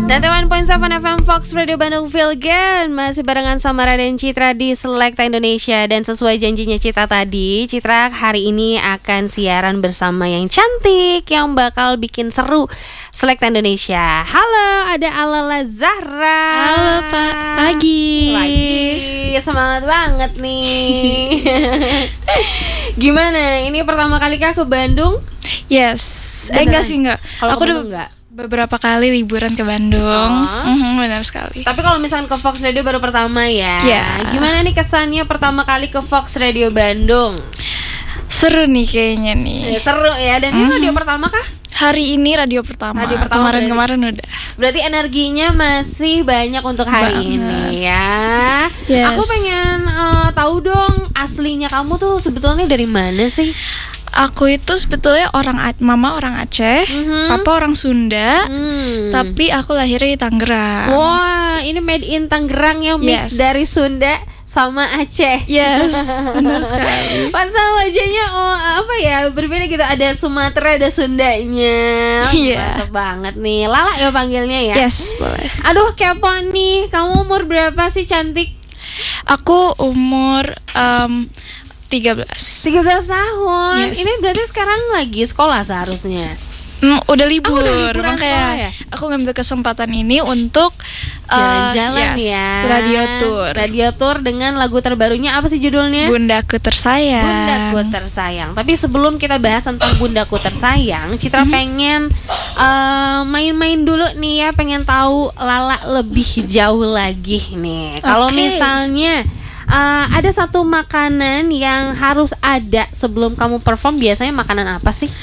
91.7 FM Fox Radio Bandung Filgen. Masih barengan sama Raden Citra di Selekta Indonesia. Dan sesuai janjinya Citra tadi, Citra hari ini akan siaran bersama yang cantik, yang bakal bikin seru Selekta Indonesia. Halo, ada Alala Zahra. Halo Pak, pagi. Semangat banget nih. Gimana, ini pertama kali kah ke Bandung? Yes, enggak sih enggak. Kalau aku ke udah Bandung enggak? beberapa kali liburan ke Bandung. Benar sekali. Tapi kalau misalkan ke Fox Radio baru pertama ya. Yeah. Gimana nih kesannya pertama kali ke Fox Radio Bandung? Seru nih kayaknya nih. Seru ya. Dan ini radio pertama kah? Hari ini radio pertama. Kemarin udah. Berarti energinya masih banyak untuk hari ini ya. Yes. Aku pengen tahu dong, aslinya kamu tuh sebetulnya dari mana sih? Aku itu sebetulnya mama orang Aceh, papa orang Sunda, tapi aku lahirnya di Tangerang. Wah, ini made in Tangerang yang mix dari Sunda sama Aceh. Yes, benar sekali. Pasal wajahnya berbeda gitu. Ada Sumatera, ada Sundanya. Mantap banget nih. Lala ya panggilnya ya. Yes, boleh. Aduh, kepo nih. Kamu umur berapa sih, cantik? Aku umur 13 tahun. Yes. Ini berarti sekarang lagi sekolah seharusnya. Udah libur, makanya aku ngambil kesempatan ini untuk jalan-jalan Radio tour dengan lagu terbarunya, apa sih judulnya? Bundaku Tersayang. Bundaku Tersayang. Tapi sebelum kita bahas tentang Bundaku Tersayang, Citra pengen main-main dulu nih ya, pengen tahu Lala lebih jauh lagi nih. Kalau misalnya ada satu makanan yang harus ada sebelum kamu perform, biasanya makanan apa sih?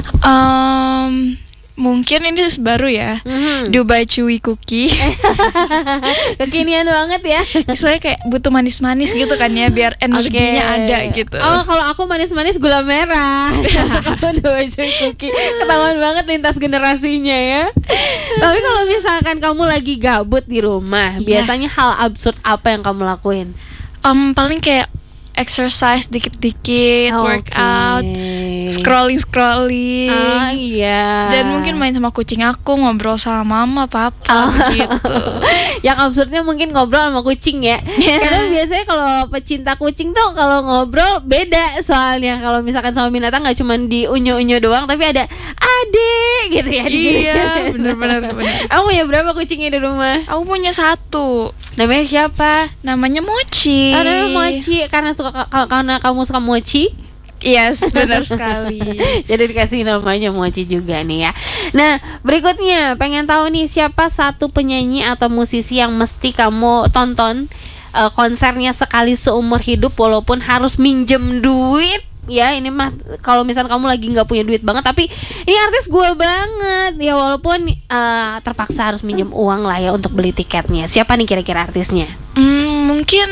Mungkin ini baru ya, Dubai Chewy Cookie. Kekinian banget ya. Soalnya kayak butuh manis-manis gitu kan ya, biar energinya ada gitu. Oh, kalau aku manis-manis gula merah. Dubai Chewy Cookie. Ketahuan banget lintas generasinya ya. Tapi kalau misalkan kamu lagi gabut di rumah, biasanya hal absurd apa yang kamu lakuin? Paling kayak exercise dikit-dikit, workout, scrolling. Dan mungkin main sama kucing aku, ngobrol sama mama, papa gitu. Yang absurdnya mungkin ngobrol sama kucing ya. Karena biasanya kalau pecinta kucing tuh kalau ngobrol beda, soalnya kalau misalkan sama binatang nggak cuma di unyu-unyu doang, tapi ada adek gitu ya. Iya, benar. Kamu punya berapa kucingnya di rumah? Aku punya 1. Namanya siapa? Namanya Mochi. Namanya Mochi karena kamu suka mochi. Yes, benar sekali. Jadi dikasih namanya Mochi juga nih ya. Nah, berikutnya pengen tahu nih, siapa satu penyanyi atau musisi yang mesti kamu tonton konsernya sekali seumur hidup, walaupun harus minjem duit. Ya, ini mah kalau misal kamu lagi nggak punya duit banget, tapi ini artis gue banget ya, walaupun terpaksa harus minjem uang lah ya untuk beli tiketnya. Siapa nih kira-kira artisnya? Mungkin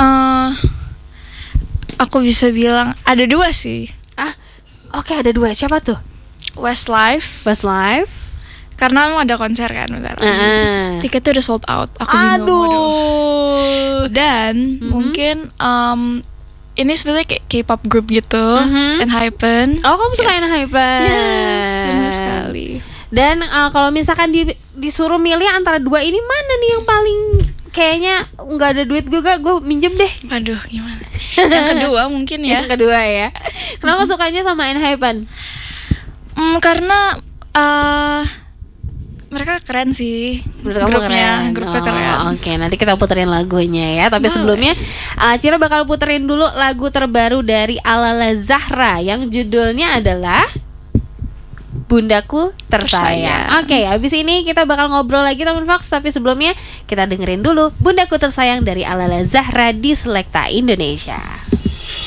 aku bisa bilang ada 2 sih. Oke, ada 2. Siapa tuh? Westlife. Karena mau ada konser kan bentar lagi. Tiketnya udah sold out. Aku bingung. Dan mungkin ini sebenarnya kayak K-pop group gitu, ENHYPEN. Oh, kamu suka ENHYPEN? Yes, benar sekali. Dan kalau misalkan disuruh milih antara 2 ini, mana nih yang paling kayaknya nggak ada duit juga, gue minjem deh? Aduh, gimana? Yang kedua mungkin ya. Yang kedua ya. Kenapa sukanya sama ENHYPEN? Karena mereka keren sih. Grupnya keren. Oke, nanti kita puterin lagunya ya. Tapi sebelumnya Cira bakal puterin dulu lagu terbaru dari Alala Zahra yang judulnya adalah Bundaku Tersayang. Oke, habis ini kita bakal ngobrol lagi teman Fox, tapi sebelumnya kita dengerin dulu Bundaku Tersayang dari Alala Zahra di Selekta Indonesia.